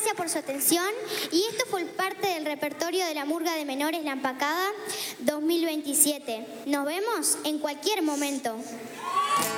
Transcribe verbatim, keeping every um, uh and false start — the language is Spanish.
gracias por su atención y esto fue parte del repertorio de la Murga de Menores La Empacada dos mil veintisiete. Nos vemos en cualquier momento.